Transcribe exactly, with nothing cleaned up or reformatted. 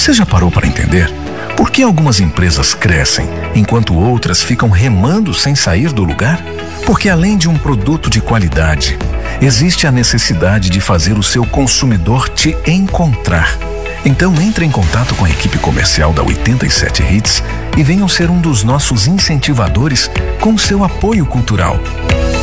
Você já parou para entender por que algumas empresas crescem enquanto outras ficam remando sem sair do lugar? Porque além de um produto de qualidade, existe a necessidade de fazer o seu consumidor te encontrar. Então entre em contato com a equipe comercial da oitenta e sete Hits e venham ser um dos nossos incentivadores com seu apoio cultural.